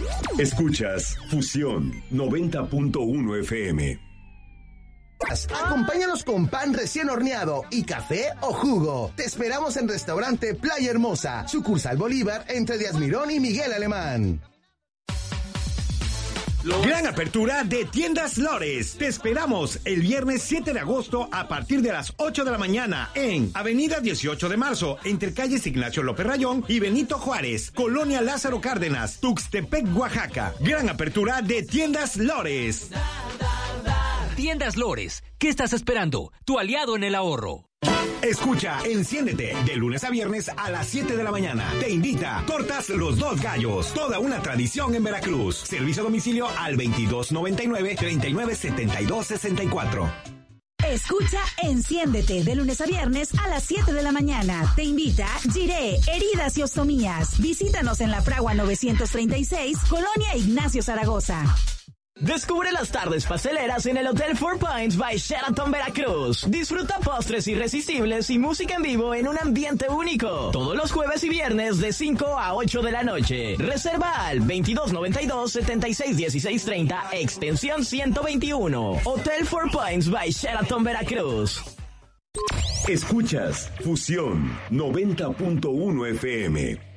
Escuchas Fusión 90.1 FM. Acompáñanos con pan recién horneado y café o jugo. Te esperamos en Restaurante Playa Hermosa, sucursal Bolívar, entre Díaz Mirón y Miguel Alemán. Gran apertura de Tiendas Lores. Te esperamos el viernes 7 de agosto a partir de las 8 de la mañana en Avenida 18 de Marzo, entre calles Ignacio López Rayón y Benito Juárez, Colonia Lázaro Cárdenas, Tuxtepec, Oaxaca. Gran apertura de Tiendas Lores. Tiendas Lores, ¿qué estás esperando? Tu aliado en el ahorro. Escucha Enciéndete de lunes a viernes a las 7 de la mañana. Te invita Tortas Los Dos Gallos, toda una tradición en Veracruz. Servicio a domicilio al 2299-397264. Escucha Enciéndete de lunes a viernes a las 7 de la mañana. Te invita Giré, Heridas y Ostomías. Visítanos en La Fragua 936, Colonia Ignacio Zaragoza. Descubre las tardes pasteleras en el Hotel Four Points by Sheraton Veracruz. Disfruta postres irresistibles y música en vivo en un ambiente único. Todos los jueves y viernes de 5 a 8 de la noche. Reserva al 2292-761630, extensión 121. Hotel Four Points by Sheraton Veracruz. Escuchas Fusión 90.1 FM.